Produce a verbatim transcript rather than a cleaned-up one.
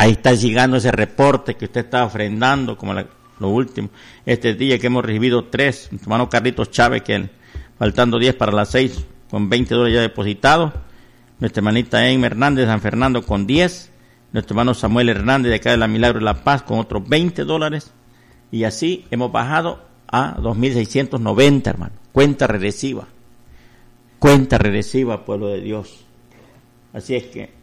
ahí está llegando ese reporte que usted está ofrendando, como la, lo último. Este día que hemos recibido tres, nuestro hermano Carlitos Chávez, que faltando diez para las seis, con veinte dólares ya depositados. Nuestra hermanita Emma Hernández de San Fernando con diez. Nuestro hermano Samuel Hernández de acá de la Milagro de La Paz con otros veinte dólares. Y así hemos bajado a dos mil seiscientos noventa, hermano. Cuenta regresiva. Cuenta regresiva, pueblo de Dios. Así es que